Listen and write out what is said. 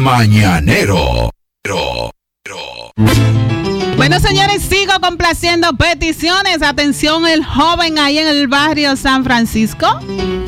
Mañanero. Bueno, señores, sigo complaciendo peticiones. Atención, el joven ahí en el barrio San Francisco